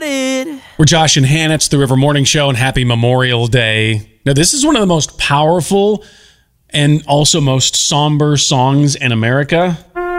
it. We're Josh and Hannah. It's the River Morning Show, and happy Memorial Day. Now, this is one of the most powerful and also most somber songs in America.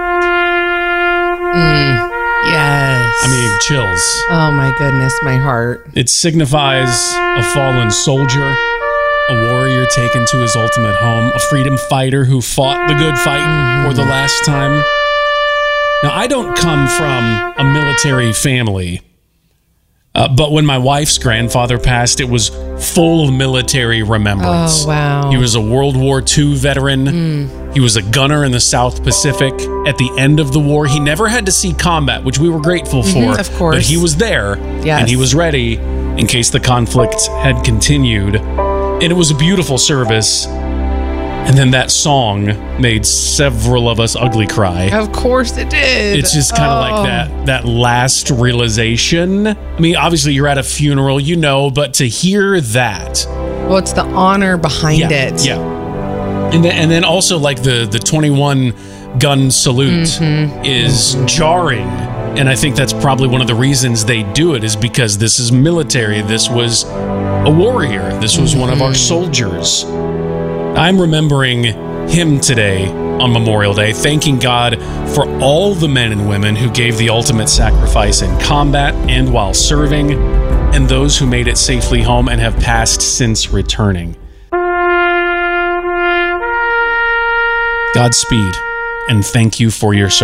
Yes. I mean, chills. Oh my goodness, my heart. It signifies a fallen soldier, a warrior taken to his ultimate home, a freedom fighter who fought the good fight for the last time. Now, I don't come from a military family, but when my wife's grandfather passed, it was full military remembrance. Oh, wow. He was a World War II veteran. He was a gunner in the South Pacific. At the end of the war, he never had to see combat, which we were grateful for. Of course. But he was there, Yes. and he was ready in case the conflict had continued. And it was a beautiful service. And then that song made several of us ugly cry. Of course it did. It's just kind of like that last realization. I mean, obviously you're at a funeral, you know, but to hear that. Well, it's the honor behind it. Yeah. And then also like the 21 gun salute is jarring. And I think that's probably one of the reasons they do it, is because this is military. This was a warrior. This was one of our soldiers. I'm remembering him today on Memorial Day, thanking God for all the men and women who gave the ultimate sacrifice in combat and while serving, and those who made it safely home and have passed since returning. Godspeed, and thank you for your service.